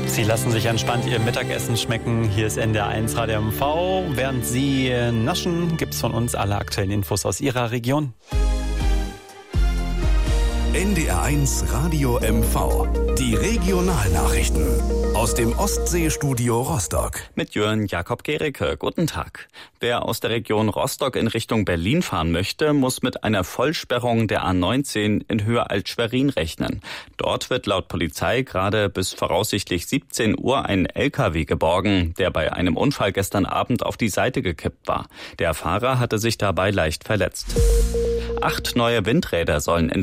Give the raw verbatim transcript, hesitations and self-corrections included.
Sie lassen sich entspannt Ihr Mittagessen schmecken. Hier ist N D R eins Radio M V. Während Sie naschen, gibt's von uns alle aktuellen Infos aus Ihrer Region. N D R eins Radio M V. Die Regionalnachrichten aus dem Ostseestudio Rostock. Mit Jörn Jakob Gericke. Guten Tag. Wer aus der Region Rostock in Richtung Berlin fahren möchte, muss mit einer Vollsperrung der A neunzehn in Höhe Alt-Schwerin rechnen. Dort wird laut Polizei gerade bis voraussichtlich siebzehn Uhr ein L K W geborgen, der bei einem Unfall gestern Abend auf die Seite gekippt war. Der Fahrer hatte sich dabei leicht verletzt. Acht neue Windräder sollen in